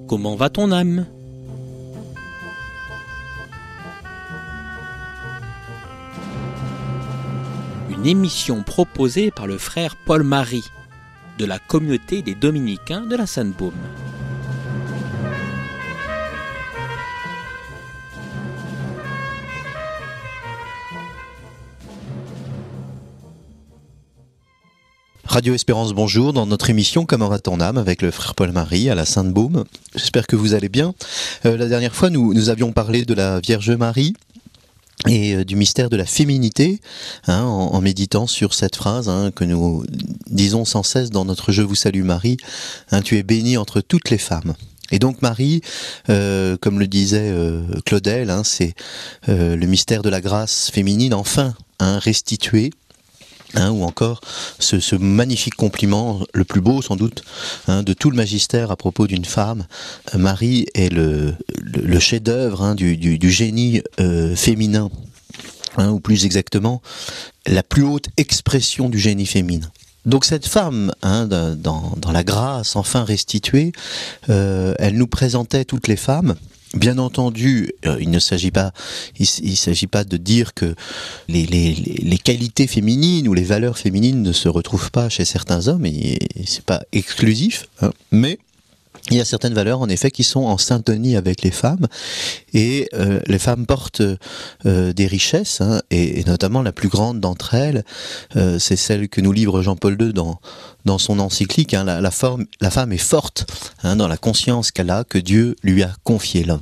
Comment va ton âme ? Une émission proposée par le frère Paul-Marie de la communauté des Dominicains de la Sainte-Baume. Radio Espérance, bonjour, dans notre émission Comment va ton âme avec le frère Paul-Marie à la Sainte-Baume. J'espère que vous allez bien. La dernière fois, nous avions parlé de la Vierge Marie et du mystère de la féminité, en méditant sur cette phrase que nous disons sans cesse dans notre Je vous salue Marie, tu es bénie entre toutes les femmes. Et donc Marie, comme le disait Claudel, c'est le mystère de la grâce féminine enfin restitué. Ou encore ce magnifique compliment, le plus beau sans doute, de tout le magistère à propos d'une femme. Marie est le chef-d'œuvre du génie féminin, ou plus exactement, la plus haute expression du génie féminin. Donc cette femme, dans la grâce enfin restituée, elle nous présentait toutes les femmes. Bien entendu, il ne s'agit pas de dire que les qualités féminines ou les valeurs féminines ne se retrouvent pas chez certains hommes, et c'est pas exclusif, mais il y a certaines valeurs en effet qui sont en syntonie avec les femmes, et les femmes portent des richesses, et notamment la plus grande d'entre elles, c'est celle que nous livre Jean-Paul II dans son encyclique, la femme est forte dans la conscience qu'elle a que Dieu lui a confié l'homme.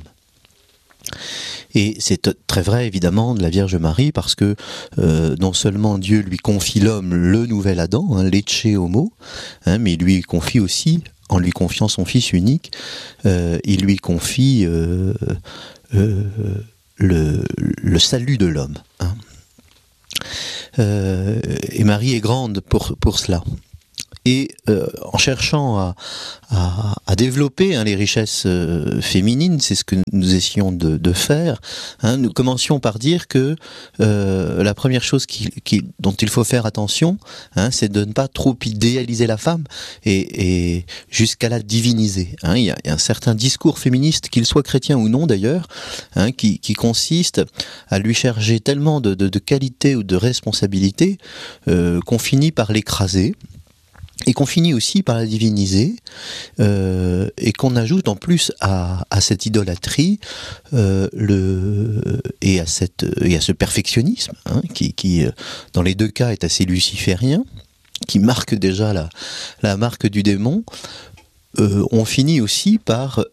Et c'est très vrai évidemment de la Vierge Marie, parce que non seulement Dieu lui confie l'homme, le nouvel Adam, l'ecce homo, mais il lui confie aussi, en lui confiant son Fils unique, il lui confie le salut de l'homme. Et Marie est grande pour cela. Et en cherchant à développer les richesses féminines, c'est ce que nous essayons de faire, nous commencions par dire que la première chose dont il faut faire attention, c'est de ne pas trop idéaliser la femme et jusqu'à la diviniser. Il y a un certain discours féministe, qu'il soit chrétien ou non d'ailleurs, qui consiste à lui chercher tellement de qualités ou de responsabilités qu'on finit par l'écraser. Et qu'on finit aussi par la diviniser, et qu'on ajoute en plus à cette idolâtrie et à ce perfectionnisme, qui dans les deux cas est assez luciférien, qui marque déjà la marque du démon. On finit aussi par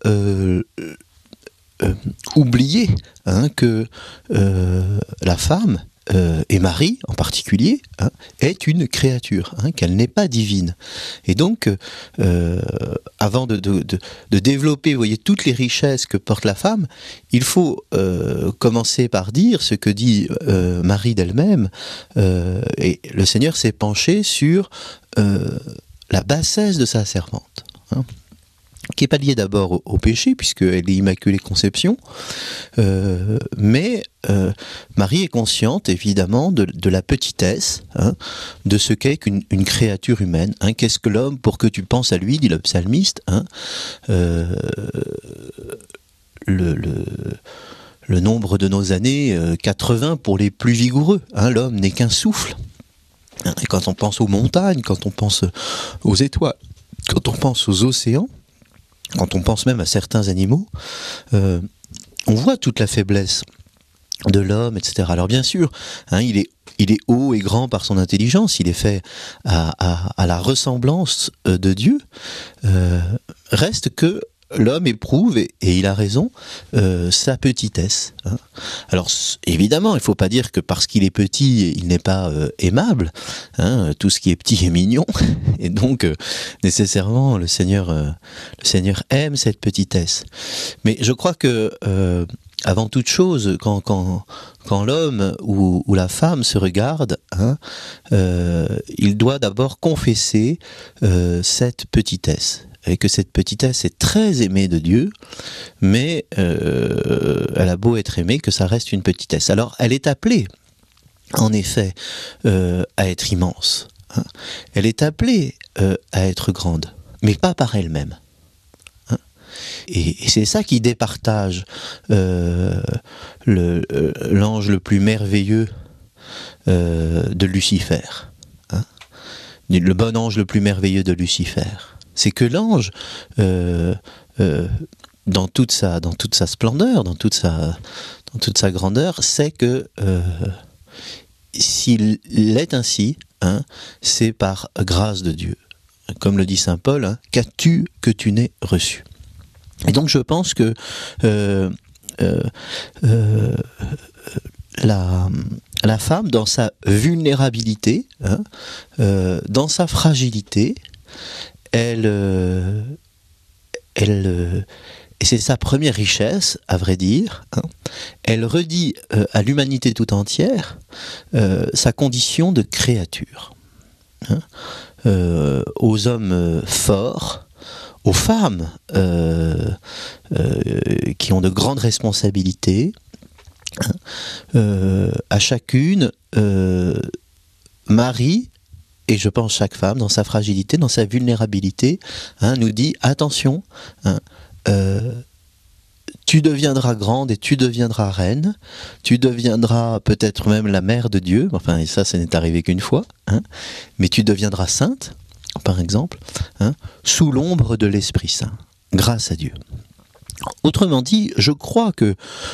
oublier que la femme, et Marie en particulier, est une créature, qu'elle n'est pas divine. Et donc, avant de développer, vous voyez, toutes les richesses que porte la femme, il faut commencer par dire ce que dit Marie d'elle-même, et le Seigneur s'est penché sur la bassesse de sa servante, qui n'est pas liée d'abord au péché, puisqu'elle est Immaculée Conception, mais Marie est consciente, évidemment, de la petitesse, de ce qu'est qu'une créature humaine. Qu'est-ce que l'homme pour que tu penses à lui, dit le psalmiste, le nombre de nos années, 80 pour les plus vigoureux. L'homme n'est qu'un souffle. Et quand on pense aux montagnes, quand on pense aux étoiles, quand on pense aux océans, quand on pense même à certains animaux, on voit toute la faiblesse de l'homme, etc. Alors bien sûr, il est haut et grand par son intelligence, il est fait à la ressemblance de Dieu, reste que l'homme éprouve, et il a raison, sa petitesse. Alors évidemment, il ne faut pas dire que parce qu'il est petit, il n'est pas aimable. Tout ce qui est petit est mignon, et donc nécessairement le Seigneur aime cette petitesse. Mais je crois que avant toute chose, quand l'homme ou la femme se regarde, il doit d'abord confesser cette petitesse. Et que cette petitesse est très aimée de Dieu, mais elle a beau être aimée, que ça reste une petitesse. Alors, elle est appelée, en effet, à être immense. Elle est appelée à être grande, mais pas par elle-même. Et c'est ça qui départage l'ange le plus merveilleux de Lucifer. Hein, le bon ange le plus merveilleux de Lucifer. C'est que l'ange, dans toute sa splendeur, dans toute sa grandeur, sait que s'il est ainsi, hein, c'est par grâce de Dieu. Comme le dit saint Paul, hein, qu'as-tu que tu n'aies reçu? Et donc je pense que la femme, dans sa vulnérabilité, hein, dans sa fragilité, et c'est sa première richesse, à vrai dire, hein, elle redit à l'humanité tout entière sa condition de créature. Hein, aux hommes forts, aux femmes qui ont de grandes responsabilités, hein, à chacune, Marie, et je pense chaque femme, dans sa fragilité, dans sa vulnérabilité, hein, nous dit attention, hein, tu deviendras grande et tu deviendras reine, tu deviendras peut-être même la mère de Dieu, enfin, et ça n'est arrivé qu'une fois, hein, mais tu deviendras sainte, par exemple, hein, sous l'ombre de l'Esprit Saint, grâce à Dieu. Autrement dit, je crois que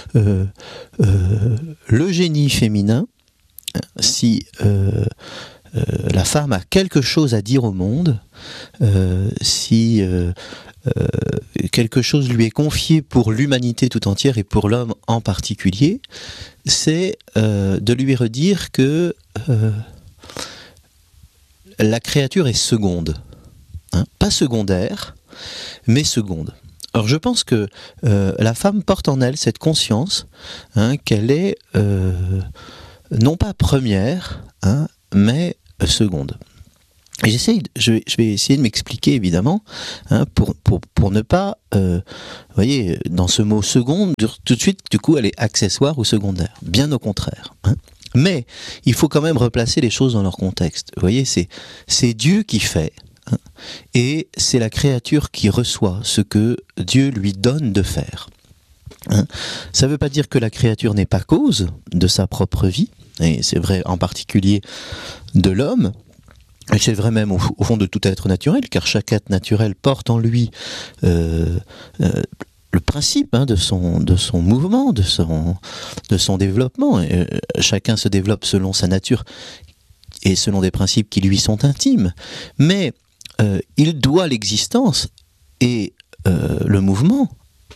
le génie féminin, si la femme a quelque chose à dire au monde, si quelque chose lui est confié pour l'humanité tout entière et pour l'homme en particulier, c'est de lui redire que la créature est seconde, hein, pas secondaire, mais seconde. Alors je pense que la femme porte en elle cette conscience, hein, qu'elle est non pas première, hein, mais seconde. Et je vais essayer de m'expliquer évidemment, hein, pour ne pas, vous voyez, dans ce mot seconde, tout de suite, du coup, elle est accessoire ou secondaire. Bien au contraire. Hein. Mais il faut quand même replacer les choses dans leur contexte. Vous voyez, c'est Dieu qui fait, hein, et c'est la créature qui reçoit ce que Dieu lui donne de faire. Hein. Ça ne veut pas dire que la créature n'est pas cause de sa propre vie, et c'est vrai en particulier de l'homme. Et c'est vrai même au fond de tout être naturel, car chaque être naturel porte en lui le principe, hein, de son mouvement, de son développement. Et, chacun se développe selon sa nature et selon des principes qui lui sont intimes. Mais il doit l'existence et le mouvement,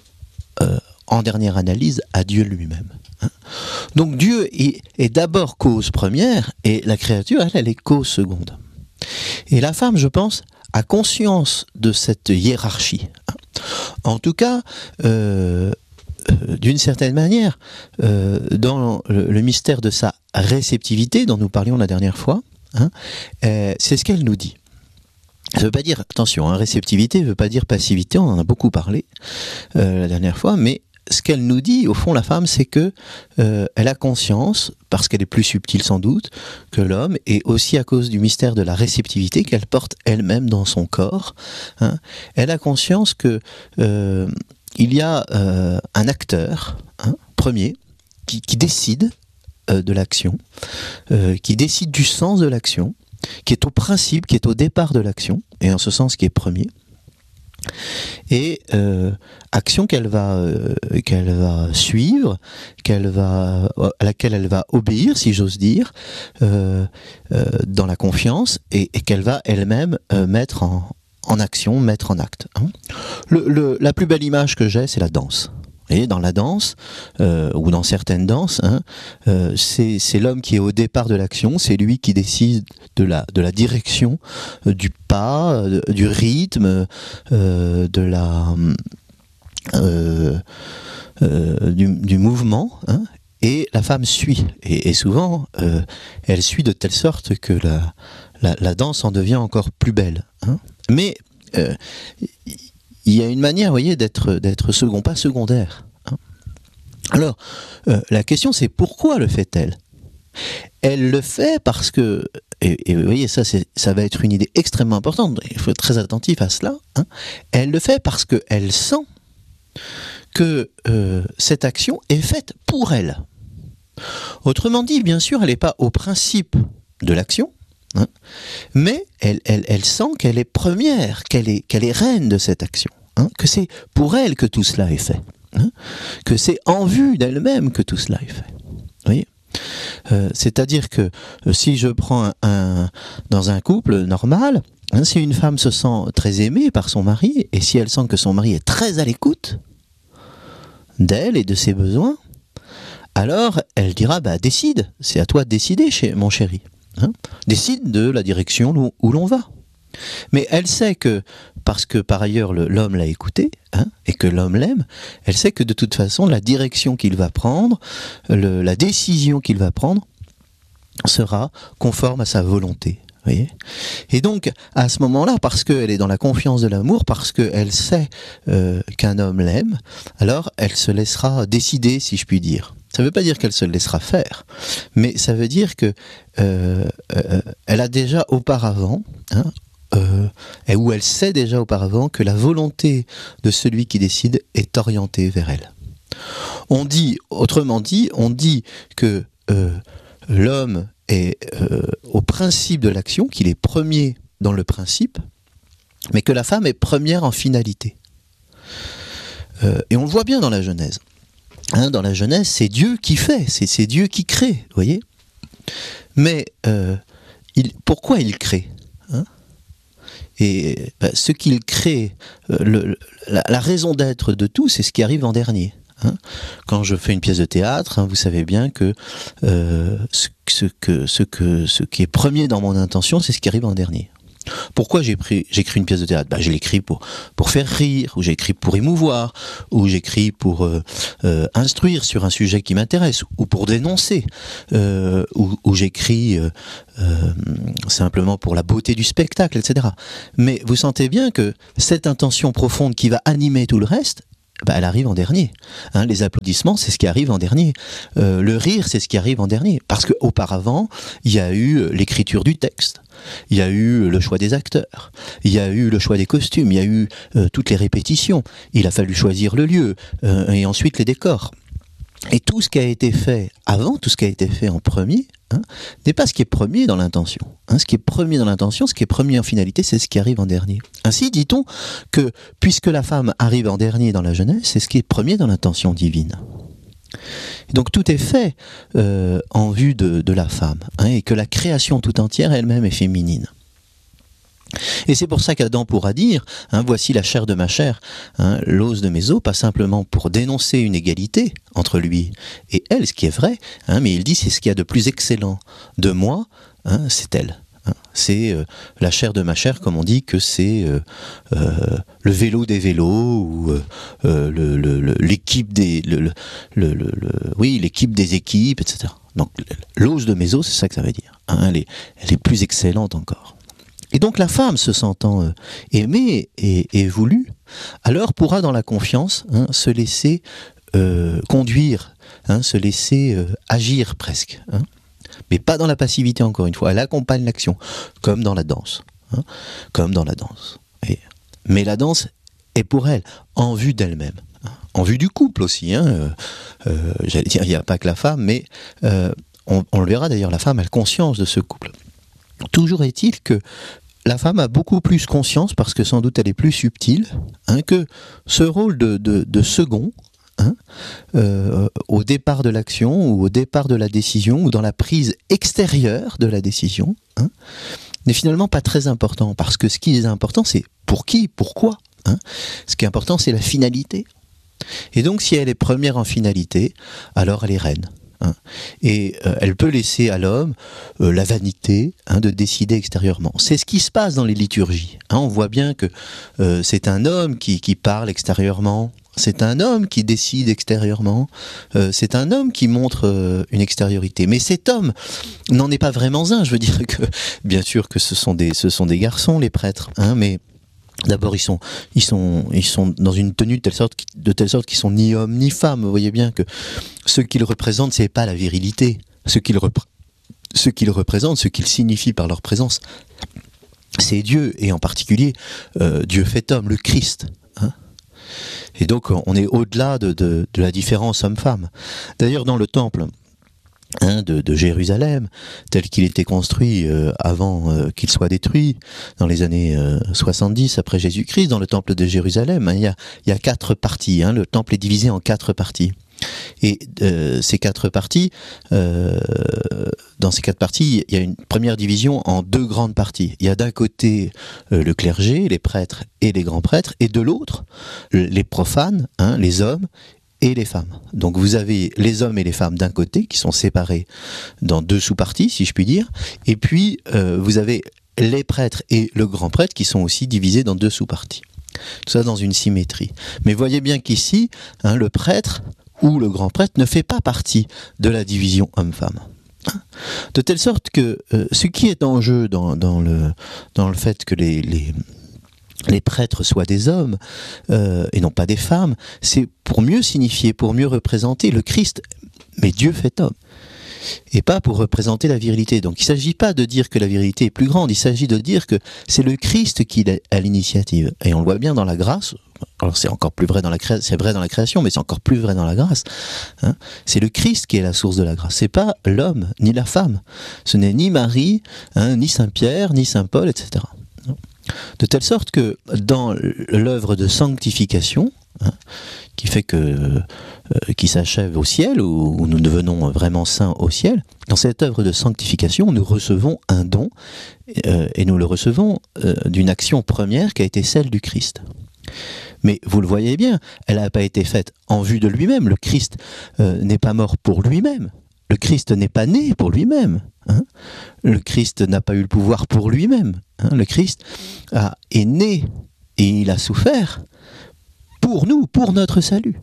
en dernière analyse, à Dieu lui-même. Hein. Donc Dieu est d'abord cause première et la créature, elle est cause seconde. Et la femme, je pense, a conscience de cette hiérarchie. En tout cas, d'une certaine manière, dans le mystère de sa réceptivité, dont nous parlions la dernière fois, hein, c'est ce qu'elle nous dit. Ça ne veut pas dire, attention, hein, réceptivité ne veut pas dire passivité, on en a beaucoup parlé la dernière fois, mais ce qu'elle nous dit, au fond, la femme, c'est que elle a conscience, parce qu'elle est plus subtile sans doute, que l'homme, et aussi à cause du mystère de la réceptivité qu'elle porte elle-même dans son corps, hein, elle a conscience que il y a un acteur, hein, premier, qui décide de l'action, qui décide du sens de l'action, qui est au principe, qui est au départ de l'action, et en ce sens qui est premier. Et action qu'elle va suivre, à laquelle elle va obéir, si j'ose dire, dans la confiance, et qu'elle va elle-même mettre en action, mettre en acte. Hein. La plus belle image que j'ai, c'est la danse. Et dans la danse, ou dans certaines danses, hein, c'est l'homme qui est au départ de l'action, c'est lui qui décide de la direction, du pas, du rythme, du mouvement, hein, et la femme suit. Et souvent, elle suit de telle sorte que la danse en devient encore plus belle. Hein. Mais il y a une manière, vous voyez, d'être second, pas secondaire. Hein. Alors, la question c'est pourquoi le fait-elle ? Elle le fait parce que, et vous voyez, ça va être une idée extrêmement importante, il faut être très attentif à cela, hein. Elle le fait parce qu'elle sent, que cette action est faite pour elle. Autrement dit, bien sûr, elle n'est pas au principe de l'action, hein, mais elle sent qu'elle est première, qu'elle est reine de cette action, hein, que c'est pour elle que tout cela est fait, hein, que c'est en vue d'elle-même que tout cela est fait. Vous voyez ? C'est-à-dire que si je prends dans un couple normal, hein, si une femme se sent très aimée par son mari, et si elle sent que son mari est très à l'écoute d'elle et de ses besoins, alors elle dira, décide, c'est à toi de décider, mon chéri. Hein, décide de la direction où l'on va. Mais elle sait que, parce que par ailleurs l'homme l'a écouté, hein, et que l'homme l'aime, elle sait que de toute façon la direction qu'il va prendre, la décision qu'il va prendre, sera conforme à sa volonté. Voyez ? Et donc, à ce moment-là, parce qu'elle est dans la confiance de l'amour, parce qu'elle sait qu'un homme l'aime, alors elle se laissera décider, si je puis dire. Ça ne veut pas dire qu'elle se laissera faire, mais ça veut dire que elle a déjà auparavant, hein, ou elle sait déjà auparavant que la volonté de celui qui décide est orientée vers elle. Autrement dit, on dit que l'homme est au principe de l'action, qu'il est premier dans le principe, mais que la femme est première en finalité. Et on le voit bien dans la Genèse. Hein, dans la Genèse, c'est Dieu qui fait, c'est Dieu qui crée, vous voyez. Mais pourquoi il crée, hein? Et ce qu'il crée, la raison d'être de tout, c'est ce qui arrive en dernier. Hein. Quand je fais une pièce de théâtre, hein, vous savez bien que ce qui est premier dans mon intention, c'est ce qui arrive en dernier. Pourquoi j'écris une pièce de théâtre ? Je l'écris pour faire rire, ou j'écris pour émouvoir, ou j'écris pour instruire sur un sujet qui m'intéresse, ou pour dénoncer, ou j'écris simplement pour la beauté du spectacle, etc. Mais vous sentez bien que cette intention profonde qui va animer tout le reste, elle arrive en dernier. Hein, les applaudissements, c'est ce qui arrive en dernier. Le rire, c'est ce qui arrive en dernier. Parce qu'auparavant, il y a eu l'écriture du texte, il y a eu le choix des acteurs, il y a eu le choix des costumes, il y a eu toutes les répétitions, il a fallu choisir le lieu, et ensuite les décors. Et tout ce qui a été fait avant, tout ce qui a été fait en premier, hein, n'est pas ce qui est premier dans l'intention. Hein, ce qui est premier dans l'intention, ce qui est premier en finalité, c'est ce qui arrive en dernier. Ainsi, dit-on que, puisque la femme arrive en dernier dans la Genèse, c'est ce qui est premier dans l'intention divine. Et donc tout est fait en vue de la femme, hein, et que la création tout entière elle-même est féminine. Et c'est pour ça qu'Adam pourra dire, hein, voici la chair de ma chair, hein, l'os de mes os, pas simplement pour dénoncer une égalité entre lui et elle, ce qui est vrai, hein, mais il dit c'est ce qu'il y a de plus excellent de moi, hein, c'est elle. Hein, c'est la chair de ma chair, comme on dit que c'est le vélo des vélos, ou l'équipe des l'équipe des équipes, etc. Donc l'os de mes os, c'est ça que ça veut dire. Hein, elle est plus excellente encore. Et donc la femme, se sentant aimée et voulue, alors pourra dans la confiance, hein, se laisser conduire, hein, se laisser agir presque, hein, mais pas dans la passivité encore une fois. Elle accompagne l'action, comme dans la danse, hein, comme dans la danse. Mais la danse est pour elle, en vue d'elle-même, hein, en vue du couple aussi. Hein, j'allais dire, il n'y a pas que la femme, mais on le verra d'ailleurs, la femme a conscience de ce couple. Toujours est-il que la femme a beaucoup plus conscience, parce que sans doute elle est plus subtile, hein, que ce rôle de second, hein, au départ de l'action, ou au départ de la décision, ou dans la prise extérieure de la décision, hein, n'est finalement pas très important, parce que ce qui est important, c'est pour qui, pourquoi. Hein. Ce qui est important, c'est la finalité. Et donc si elle est première en finalité, alors elle est reine. Hein. Et elle peut laisser à l'homme la vanité, hein, de décider extérieurement. C'est ce qui se passe dans les liturgies. Hein. On voit bien que c'est un homme qui parle extérieurement, c'est un homme qui décide extérieurement, c'est un homme qui montre une extériorité. Mais cet homme n'en est pas vraiment un. Je veux dire que, bien sûr que ce sont des garçons, les prêtres, hein, mais d'abord, ils sont dans une tenue de telle sorte qu'ils sont ni hommes ni femmes. Vous voyez bien que ce qu'ils représentent, c'est pas la virilité. Ce qu'ils représentent, ce qu'ils signifient par leur présence, c'est Dieu, et en particulier Dieu fait homme, le Christ. Hein. Et donc on est au-delà de la différence homme-femme. D'ailleurs dans le temple de Jérusalem, tel qu'il était construit avant qu'il soit détruit, dans les années 70 après Jésus-Christ, dans le temple de Jérusalem, il y a 4 parties. Le temple est divisé en 4 parties. Et ces 4 parties, dans ces 4 parties, il y a une première division en 2 grandes parties. Il y a d'un côté le clergé, les prêtres et les grands prêtres, et de l'autre, les profanes, les hommes et les femmes. Donc vous avez les hommes et les femmes d'un côté, qui sont séparés dans 2 sous-parties, si je puis dire, et puis vous avez les prêtres et le grand prêtre, qui sont aussi divisés dans 2 sous-parties. Tout ça dans une symétrie. Mais voyez bien qu'ici, le prêtre ou le grand prêtre ne fait pas partie de la division homme-femme. De telle sorte que ce qui est en jeu dans le fait que les prêtres soient des hommes et non pas des femmes, c'est pour mieux signifier, pour mieux représenter le Christ, mais Dieu fait homme, et pas pour représenter la virilité. Donc il ne s'agit pas de dire que la virilité est plus grande, il s'agit de dire que c'est le Christ qui est à l'initiative. Et on le voit bien dans la grâce. Alors c'est encore plus vrai dans la création, c'est vrai dans la création, mais c'est encore plus vrai dans la grâce. C'est le Christ qui est la source de la grâce. C'est pas l'homme ni la femme. Ce n'est ni Marie, ni Saint Pierre, ni Saint Paul, etc. De telle sorte que dans l'œuvre de sanctification, qui fait qui s'achève au ciel, où nous devenons vraiment saints au ciel, dans cette œuvre de sanctification, nous recevons un don, et nous le recevons d'une action première qui a été celle du Christ. Mais vous le voyez bien, elle n'a pas été faite en vue de lui-même. Le Christ n'est pas mort pour lui-même. Le Christ n'est pas né pour lui-même. Le Christ n'a pas eu le pouvoir pour lui-même. Le Christ est né et il a souffert pour nous, pour notre salut.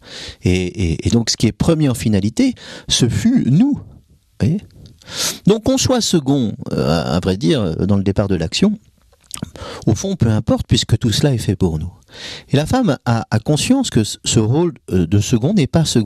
Et donc ce qui est premier en finalité, ce fut nous. Vous voyez ? Donc qu'on soit second, à vrai dire, dans le départ de l'action, au fond, peu importe, puisque tout cela est fait pour nous. Et la femme a conscience que ce rôle de second n'est pas second.